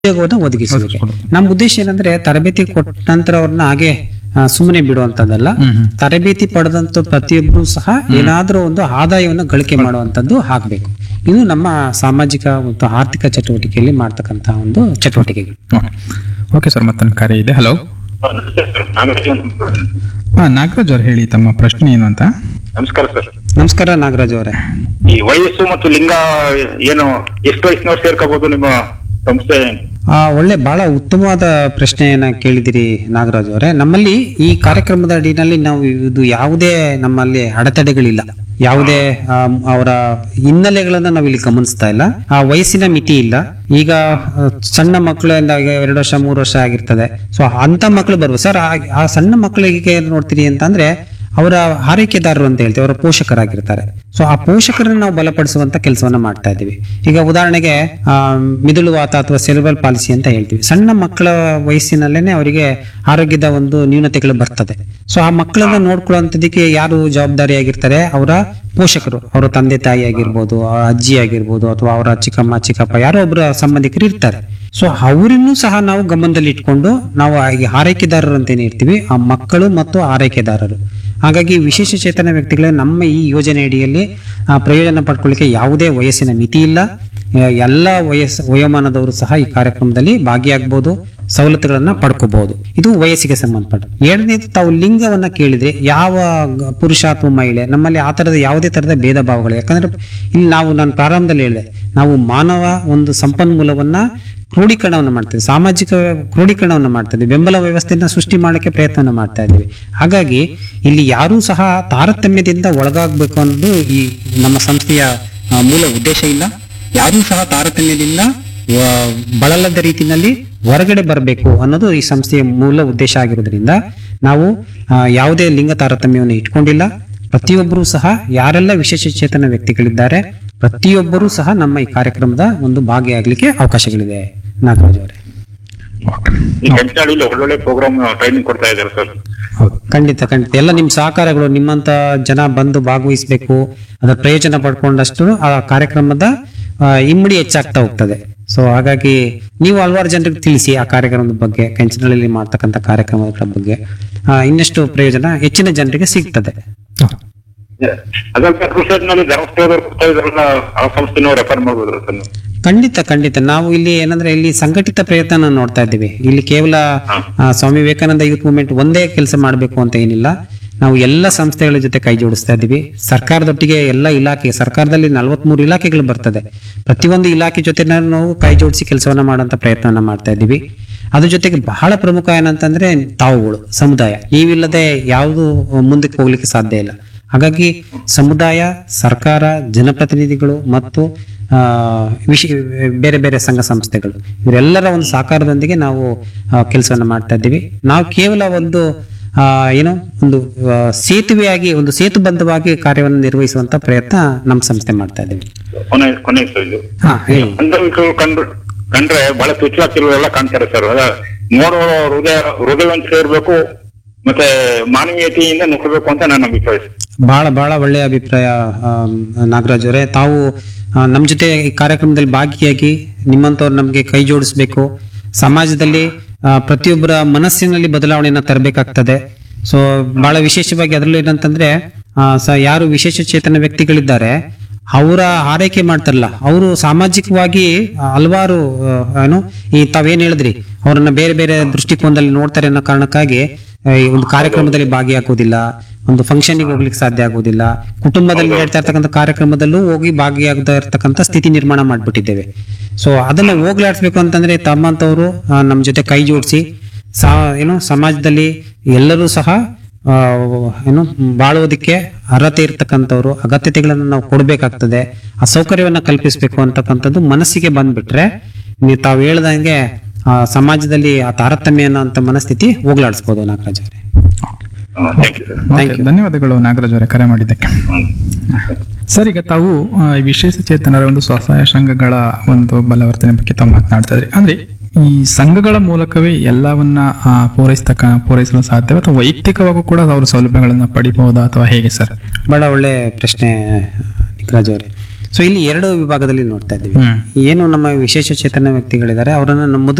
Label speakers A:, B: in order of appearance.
A: ಉದ್ಯೋಗವನ್ನು ಒದಗಿಸೋದಕ್ಕೆ. ನಮ್ಮ ಉದ್ದೇಶ ಏನಂದ್ರೆ ತರಬೇತಿ ಕೊಟ್ಟ ನಂತರ ಅವ್ರನ್ನ ಹಾಗೆ ಸುಮ್ಮನೆ ಬಿಡುವಂತದ್ದಲ್ಲ. ತರಬೇತಿ ಪಡೆದಂತ ಪ್ರತಿಯೊಬ್ಬರು ಸಹ ಏನಾದ್ರೂ ಒಂದು ಆದಾಯವನ್ನು ಗಳಿಕೆ ಮಾಡುವಂತದ್ದು ಆಗ್ಬೇಕು. ಇದು ನಮ್ಮ ಸಾಮಾಜಿಕ ಮತ್ತು ಆರ್ಥಿಕ ಚಟುವಟಿಕೆಯಲ್ಲಿ ಮಾಡ್ತಕ್ಕಂತಹ ಒಂದು ಚಟುವಟಿಕೆಗಳು.
B: ಓಕೆ ಸರ್, ಮತ್ತೊಂದು ಕಾರ್ಯ ಇದೆ. ಹಲೋ, ನಾಗರಾಜ್ ಅವ್ರು ಹೇಳಿ ತಮ್ಮ ಪ್ರಶ್ನೆ ಏನು ಅಂತ.
C: ನಮಸ್ಕಾರ ಸರ್.
A: ನಮಸ್ಕಾರ ನಾಗರಾಜ್ ಅವರೇ.
C: ಈ ವಯಸ್ಸು ಮತ್ತು ಲಿಂಗ ಏನು, ಎಷ್ಟು ವಯಸ್ಸಿನವ್ರು ಸೇರ್ಕೋಬಹುದು ನಿಮ್ಮ ಸಂಸ್ಥೆ?
A: ಒಳ್ಳೆ ಬಹಳ ಉತ್ತಮವಾದ ಪ್ರಶ್ನೆಯನ್ನ ಕೇಳಿದಿರಿ ನಾಗರಾಜ್ ಅವರೇ. ನಮ್ಮಲ್ಲಿ ಈ ಕಾರ್ಯಕ್ರಮದ ಅಡಿನಲ್ಲಿ ನಾವು ಇದು ಯಾವುದೇ ನಮ್ಮಲ್ಲಿ ಅಡೆತಡೆಗಳಿಲ್ಲ, ಯಾವುದೇ ಅವರ ಹಿನ್ನೆಲೆಗಳನ್ನ ನಾವು ಇಲ್ಲಿ ಗಮನಿಸ್ತಾ ಇಲ್ಲ. ಆ ವಯಸ್ಸಿನ ಮಿತಿ ಇಲ್ಲ. ಈಗ ಸಣ್ಣ ಮಕ್ಕಳು 2 ವರ್ಷ 3 ವರ್ಷ ಆಗಿರ್ತದೆ. ಸೊ ಅಂತ ಮಕ್ಕಳು ಬರುವ ಸರ್, ಆ ಸಣ್ಣ ಮಕ್ಕಳಿಗೆ ನೋಡ್ತೀರಿ ಅಂತಂದ್ರೆ ಅವರ ಆರೈಕೆದಾರರು ಅಂತ ಹೇಳ್ತೀವಿ, ಅವರ ಪೋಷಕರಾಗಿರ್ತಾರೆ. ಸೊ ಆ ಪೋಷಕರನ್ನ ನಾವು ಬಲಪಡಿಸುವಂತ ಕೆಲಸವನ್ನ ಮಾಡ್ತಾ ಇದ್ದೀವಿ. ಈಗ ಉದಾಹರಣೆಗೆ ಮಿದುಳುವಾತ ಅಥವಾ ಸೆರೆಬ್ರಲ್ ಪಾಲಿಸಿ ಅಂತ ಹೇಳ್ತೀವಿ. ಸಣ್ಣ ಮಕ್ಕಳ ವಯಸ್ಸಿನಲ್ಲೇನೆ ಅವರಿಗೆ ಆರೋಗ್ಯದ ಒಂದು ನ್ಯೂನತೆಗಳು ಬರ್ತದೆ. ಸೊ ಆ ಮಕ್ಕಳನ್ನ ನೋಡ್ಕೊಳ್ಳುವಂಥದಕ್ಕೆ ಯಾರು ಜವಾಬ್ದಾರಿಯಾಗಿರ್ತಾರೆ? ಅವರ ಪೋಷಕರು, ಅವರ ತಂದೆ ತಾಯಿ ಆಗಿರ್ಬೋದು, ಅಜ್ಜಿ ಆಗಿರ್ಬೋದು, ಅಥವಾ ಅವರ ಚಿಕ್ಕಮ್ಮ ಚಿಕ್ಕಪ್ಪ ಯಾರೋ ಒಬ್ಬರ ಸಂಬಂಧಿಕರು ಇರ್ತಾರೆ. ಸೊ ಅವರನ್ನು ಸಹ ನಾವು ಗಮನದಲ್ಲಿ ಇಟ್ಕೊಂಡು ನಾವು ಆರೈಕೆದಾರರು ಅಂತೇನೆ ಇರ್ತೀವಿ, ಆ ಮಕ್ಕಳು ಮತ್ತು ಆರೈಕೆದಾರರು. ಹಾಗಾಗಿ ವಿಶೇಷ ಚೇತನ ವ್ಯಕ್ತಿಗಳೇ ನಮ್ಮ ಈ ಯೋಜನೆ ಅಡಿಯಲ್ಲಿ ಪ್ರಯೋಜನ ಪಡ್ಕೊಳ್ಳಿಕ್ಕೆ ಯಾವುದೇ ವಯಸ್ಸಿನ ಮಿತಿ ಇಲ್ಲ. ಎಲ್ಲ ವಯೋಮಾನದವರು ಸಹ ಈ ಕಾರ್ಯಕ್ರಮದಲ್ಲಿ ಭಾಗಿಯಾಗಬಹುದು, ಸವಲತ್ತುಗಳನ್ನ ಪಡ್ಕೋಬಹುದು. ಇದು ವಯಸ್ಸಿಗೆ ಸಂಬಂಧಪಟ್ಟ. ಎರಡನೇದು, ತಾವು ಲಿಂಗವನ್ನ ಕೇಳಿದ್ರೆ ಯಾವ ಪುರುಷ ಅಥವಾ ಮಹಿಳೆ, ನಮ್ಮಲ್ಲಿ ಆ ತರದ ಯಾವುದೇ ತರದ ಭೇದ ಭಾವಗಳು. ಯಾಕಂದ್ರೆ ಇಲ್ಲಿ ನಾನು ಪ್ರಾರಂಭದಲ್ಲಿ ಹೇಳಿದೆ, ನಾವು ಮಾನವ ಒಂದು ಸಂಪನ್ಮೂಲವನ್ನ ಕ್ರೋಢೀಕರಣವನ್ನು ಮಾಡ್ತೀವಿ, ಸಾಮಾಜಿಕ ಕ್ರೋಢೀಕರಣವನ್ನು ಮಾಡ್ತಾ ಇದ್ದೀವಿ, ಬೆಂಬಲ ವ್ಯವಸ್ಥೆಯನ್ನ ಸೃಷ್ಟಿ ಮಾಡಕ್ಕೆ ಪ್ರಯತ್ನವನ್ನು ಮಾಡ್ತಾ ಇದ್ದೀವಿ. ಹಾಗಾಗಿ ಇಲ್ಲಿ ಯಾರೂ ಸಹ ತಾರತಮ್ಯದಿಂದ ಒಳಗಾಗಬೇಕು ಅನ್ನೋದು ಈ ನಮ್ಮ ಸಂಸ್ಥೆಯ ಮೂಲ ಉದ್ದೇಶ ಇಲ್ಲ. ಯಾರೂ ಸಹ ತಾರತಮ್ಯದಿಂದ ಬಳಲದ ರೀತಿಯಲ್ಲಿ ಹೊರಗಡೆ ಬರಬೇಕು ಅನ್ನೋದು ಈ ಸಂಸ್ಥೆಯ ಮೂಲ ಉದ್ದೇಶ ಆಗಿರೋದ್ರಿಂದ ನಾವು ಯಾವುದೇ ಲಿಂಗ ತಾರತಮ್ಯವನ್ನು ಇಟ್ಕೊಂಡಿಲ್ಲ. ಪ್ರತಿಯೊಬ್ಬರೂ ಸಹ, ಯಾರೆಲ್ಲ ವಿಶೇಷ ಚೇತನ ವ್ಯಕ್ತಿಗಳಿದ್ದಾರೆ ಪ್ರತಿಯೊಬ್ಬರೂ ಸಹ ನಮ್ಮ ಈ ಕಾರ್ಯಕ್ರಮದ ಒಂದು ಭಾಗಿಯಾಗಲಿಕ್ಕೆ ಅವಕಾಶಗಳಿದೆ. ನಾಗರಾಜ್ ಅವರೇ,
C: ಈ ಕೆಂಚಾಳಿಲಿ ಒಳ್ಳೊಳ್ಳೆ ಪ್ರೋಗ್ರಾಮ್ ಟ್ರೈನಿಂಗ್ ಕೊಡ್ತಾ ಇದ್ದಾರೆ ಸರ್.
A: ಖಂಡಿತ ಎಲ್ಲ ನಿಮ್ಮ ಸಹಕಾರಗಳು, ನಿಮ್ಮಂತ ಜನ ಬಂದು ಭಾಗವಹಿಸಬೇಕು, ಅದರ ಪ್ರಯೋಜನ ಪಡ್ಕೊಂಡಷ್ಟು ಆ ಕಾರ್ಯಕ್ರಮದ ಇಮ್ಮಡಿ ಹೆಚ್ಚಾಗ್ತಾ ಹೋಗ್ತದೆ. ಸೊ ಹಾಗಾಗಿ ನೀವು ಹಲವಾರು ಜನರಿಗೆ ತಿಳಿಸಿ ಆ ಕಾರ್ಯಕ್ರಮದ ಬಗ್ಗೆ, ಕೆಂಚನಹಳ್ಳಿಯಲ್ಲಿ ಮಾಡ್ತಕ್ಕಂಥ ಕಾರ್ಯಕ್ರಮಗಳ ಬಗ್ಗೆ ಇನ್ನಷ್ಟು ಪ್ರಯೋಜನ ಹೆಚ್ಚಿನ ಜನರಿಗೆ ಸಿಗ್ತದೆ.
C: ಧರ್ಮಸ್ಥಳದಲ್ಲಿ ಧರ್ಮಸ್ಥಳದವ್ರು ಕೊಡ್ತಾ ಇದ್ರಲ್ಲ, ಆ ಸಂಸ್ಥೆನೂ ರೆಫರ್ ಮಾಡ್ಬೋದ್ರ ಸರ್?
A: ಖಂಡಿತ ನಾವು ಇಲ್ಲಿ ಏನಂದ್ರೆ ಇಲ್ಲಿ ಸಂಘಟಿತ ಪ್ರಯತ್ನ ನೋಡ್ತಾ ಇದ್ದೀವಿ. ಇಲ್ಲಿ ಕೇವಲ ಸ್ವಾಮಿ ವಿವೇಕಾನಂದ ಯೂತ್ ಮೂವ್ಮೆಂಟ್ ಒಂದೇ ಕೆಲಸ ಮಾಡಬೇಕು ಅಂತ ಏನಿಲ್ಲ. ನಾವು ಎಲ್ಲ ಸಂಸ್ಥೆಗಳ ಜೊತೆ ಕೈ ಜೋಡಿಸ್ತಾ ಇದ್ದೀವಿ. ಸರ್ಕಾರದೊಟ್ಟಿಗೆ ಎಲ್ಲ ಇಲಾಖೆ, ಸರ್ಕಾರದಲ್ಲಿ 43 ಇಲಾಖೆಗಳು ಬರ್ತದೆ. ಪ್ರತಿಯೊಂದು ಇಲಾಖೆ ಜೊತೆ ನಾವು ಕೈ ಜೋಡಿಸಿ ಕೆಲಸವನ್ನ ಮಾಡುವಂತ ಪ್ರಯತ್ನವನ್ನ ಮಾಡ್ತಾ ಇದ್ದೀವಿ. ಅದ್ರ ಜೊತೆಗೆ ಬಹಳ ಪ್ರಮುಖ ಏನಂತಂದ್ರೆ ತಾವುಗಳು, ಸಮುದಾಯ ಇವಿಲ್ಲದೆ ಯಾವುದು ಮುಂದಕ್ಕೆ ಹೋಗ್ಲಿಕ್ಕೆ ಸಾಧ್ಯ ಇಲ್ಲ. ಹಾಗಾಗಿ ಸಮುದಾಯ, ಸರ್ಕಾರ, ಜನಪ್ರತಿನಿಧಿಗಳು ಮತ್ತು ಬೇರೆ ಬೇರೆ ಸಂಘ ಸಂಸ್ಥೆಗಳು ಇವರೆಲ್ಲರ ಒಂದು ಸಹಕಾರದೊಂದಿಗೆ ನಾವು ಕೆಲಸವನ್ನ ಮಾಡ್ತಾ ಇದ್ದೀವಿ. ನಾವು ಕೇವಲ ಒಂದು ಒಂದು ಸೇತುವೆಯಾಗಿ, ಒಂದು ಸೇತುಬದ್ಧವಾಗಿ ಕಾರ್ಯವನ್ನು ನಿರ್ವಹಿಸುವಂತ ಪ್ರಯತ್ನ ನಮ್ಮ ಸಂಸ್ಥೆ ಮಾಡ್ತಾ ಇದ್ದೀವಿ.
C: ಕಂಡ್ರೆ ಬಹಳ ತುಚ್ಛವಾಗಿರುವೆಲ್ಲ ಕಾಣ್ತಾರೆ ಸರ್. ನೋಡುವ ಹೃದಯವಂತ ಇರಬೇಕು, ಮತ್ತೆ ಮಾನವೀಯತೆಯಿಂದ ನೋಡಬೇಕು ಅಂತ ನನ್ನ ಅಭಿಪ್ರಾಯ.
A: ಬಹಳ ಒಳ್ಳೆಯ ಅಭಿಪ್ರಾಯ ನಾಗರಾಜ್ ಅವರೇ. ತಾವು ನಮ್ಮ ಜೊತೆ ಈ ಕಾರ್ಯಕ್ರಮದಲ್ಲಿ ಭಾಗಿಯಾಗಿ ನಿಮ್ಮಂತವ್ರು ನಮ್ಗೆ ಕೈ ಜೋಡಿಸ್ಬೇಕು. ಸಮಾಜದಲ್ಲಿ ಪ್ರತಿಯೊಬ್ಬರ ಮನಸ್ಸಿನಲ್ಲಿ ಬದಲಾವಣೆಯನ್ನ ತರಬೇಕಾಗ್ತದೆ. ಸೊ ಬಹಳ ವಿಶೇಷವಾಗಿ ಅದರಲ್ಲೂ ಏನಂತಂದ್ರೆ ಯಾರು ವಿಶೇಷ ಚೇತನ ವ್ಯಕ್ತಿಗಳಿದ್ದಾರೆ ಅವರ ಆರೈಕೆ ಮಾಡ್ತಾರಲ್ಲ, ಅವರು ಸಾಮಾಜಿಕವಾಗಿ ಹಲವಾರು ಈ ತಾವೇನ್ ಹೇಳಿದ್ರಿ, ಅವರನ್ನ ಬೇರೆ ಬೇರೆ ದೃಷ್ಟಿಕೋನದಲ್ಲಿ ನೋಡ್ತಾರೆ ಅನ್ನೋ ಕಾರಣಕ್ಕಾಗಿ ಈ ಒಂದು ಕಾರ್ಯಕ್ರಮದಲ್ಲಿ ಭಾಗಿಯಾಗೋದಿಲ್ಲ, ಒಂದು ಫಂಕ್ಷನ್ಗೆ ಹೋಗ್ಲಿಕ್ಕೆ ಸಾಧ್ಯ ಆಗೋದಿಲ್ಲ. ಕುಟುಂಬದಲ್ಲಿ ಹೇಳ್ತಾ ಇರ್ತಕ್ಕಂಥ ಕಾರ್ಯಕ್ರಮದಲ್ಲೂ ಹೋಗಿ ಭಾಗಿಯಾಗದ ಇರ್ತಕ್ಕಂಥ ಸ್ಥಿತಿ ನಿರ್ಮಾಣ ಮಾಡ್ಬಿಟ್ಟಿದ್ದೇವೆ. ಸೊ ಅದನ್ನ ಹೋಗ್ಲಾಡ್ಸ್ಬೇಕು ಅಂತಂದ್ರೆ ತಮ್ಮಂತವ್ರು ನಮ್ಮ ಜೊತೆ ಕೈ ಜೋಡಿಸಿ ಸಮಾಜದಲ್ಲಿ ಎಲ್ಲರೂ ಸಹ ಬಾಳುವುದಕ್ಕೆ ಅರ್ಹತೆ ಇರ್ತಕ್ಕಂಥವ್ರು, ಅಗತ್ಯತೆಗಳನ್ನ ನಾವು ಕೊಡ್ಬೇಕಾಗ್ತದೆ, ಆ ಸೌಕರ್ಯವನ್ನ ಕಲ್ಪಿಸ್ಬೇಕು ಅಂತಕ್ಕಂಥದ್ದು ಮನಸ್ಸಿಗೆ ಬಂದ್ಬಿಟ್ರೆ ತಾವು ಹೇಳ್ದಂಗೆ ಸಮಾಜದಲ್ಲಿ ಆ ತಾರತಮ್ಯ ಅನ್ನೋ ಮನಸ್ಥಿತಿ ಹೋಗ್ಲಾಡಿಸ್ಬೋದು. ನಾಗರಾಜ್ ಅವರೇ,
B: ಧನ್ಯವಾದಗಳು ನಾಗರಾಜ್ ಅವರೇ ಕರೆ ಮಾಡಿದ್ದಕ್ಕೆ. ಸರ್, ಈಗ ತಾವು ವಿಶೇಷ ಚೇತನರ ಒಂದು ಸ್ವಸಹಾಯ ಸಂಘಗಳ ಒಂದು ಬಲವರ್ತನೆ ಬಗ್ಗೆ ತಾವು ಮಾತನಾಡ್ತಾ ಇದ್ರಿ. ಅಂದ್ರೆ ಈ ಸಂಘಗಳ ಮೂಲಕವೇ ಎಲ್ಲವನ್ನ ಪೂರೈಸಲು ಸಾಧ್ಯ, ಅಥವಾ ವೈಯಕ್ತಿಕವಾಗೂ ಕೂಡ ಅವರು ಸೌಲಭ್ಯಗಳನ್ನ ಪಡಿಬಹುದಾ ಅಥವಾ ಹೇಗೆ ಸರ್?
A: ಬಹಳ ಒಳ್ಳೆ ಪ್ರಶ್ನೆ ನಾಗರಾಜ್ ಅವರೇ. ಸೊ ಇಲ್ಲಿ ಎರಡು ವಿಭಾಗದಲ್ಲಿ ನೋಡ್ತಾ ಇದ್ದೀವಿ.
B: ಹ್ಮ್.
A: ಏನು ನಮ್ಮ ವಿಶೇಷ ಚೇತನ ವ್ಯಕ್ತಿಗಳಿದ್ದಾರೆ ಅವರನ್ನ ನಮ್ಮ